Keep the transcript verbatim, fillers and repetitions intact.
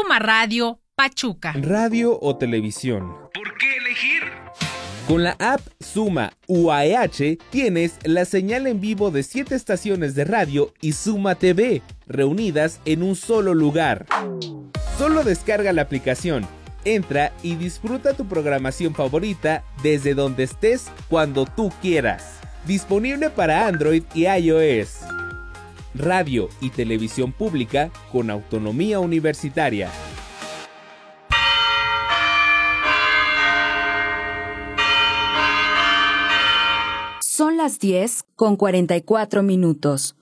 Suma Radio Pachuca. Radio o televisión. ¿Por qué elegir? Con la app Suma U A E H tienes la señal en vivo de siete estaciones de radio y Suma T V, reunidas en un solo lugar. Solo descarga la aplicación, entra y disfruta tu programación favorita desde donde estés cuando tú quieras. Disponible para Android y iOS. Radio y televisión pública con autonomía universitaria. Son las diez con cuarenta y cuatro minutos.